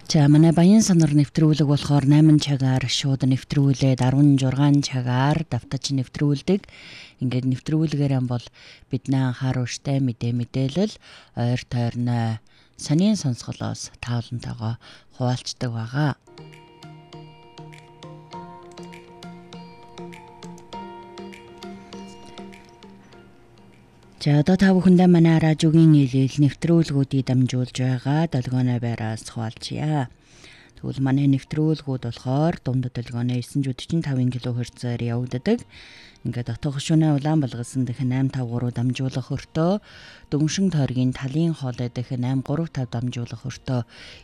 За манай баян санар нэвтрүүлэг болохоор 8 цагаар шууд нэвтрүүлээд 16 цагаар давтаж нэвтрүүлдэг. Ингээд нэвтрүүлгээрэн бол бидний анхаарал хүчтэй мэдээлэл ойр тойрны сонин сонсголоос таавлантайгаа хуваалцдаг байгаа. За одоо та бүхэндээ манай радиогийн хэлэл нэвтрүүлгүүдийг дамжуулж байгаа долгионой байраас хуваалцъя. Тэгвэл манай нэвтрүүлгүүд болохоор дунд долгионой 945 кГц-аар явагддаг. Ингээд отго хөшөөнэ улаан балгасан дэх 853 дамжуулах өртөө, дүншин тойргийн талын хоолой дэх 835 дамжуулах өртөө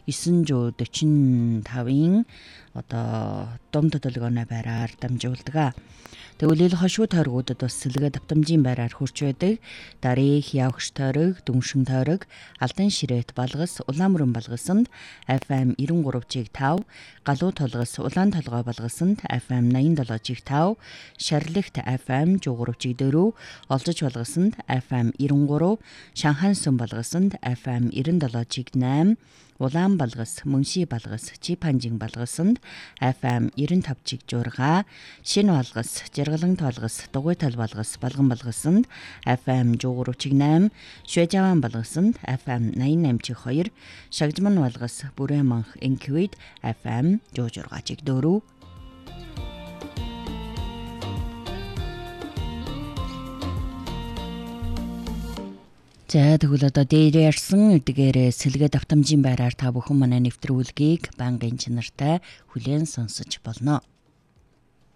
945-ын одоо дунд долгионой байраар дамжуулдаг. Тэгвэл хошуу тойргуудад бас сэлгээ давтамжийн байраар хурч байдаг. Дарих, явгч тойрог, дүншин тойрог, алдан ширээт балгас, улаан мөрөн балгасанд FM 93.5, галуу толгос улаан толгой балгасанд FM 87.5, шарлагт FM 103.4, олзож балгасанд FM 93, Шанхай сүм балгасанд FM 97.8, улаан балгас, мөнши балгас, чипанжин балгасанд FM 95.6, шин балгас, жаргалан толгос, дугуй тал балгас, балган балгасанд FM 103.8, швежаван балгасанд FM 88.2, шагжман балгас, бүрэн манх инквид FM 106.4. За тэгвэл одоо дээр ярьсан эдгээр сэлгээ давтамжийн байраар та бүхэн манай нэвтрүүлгийг банкын чанартай хүлээн сонсож болно.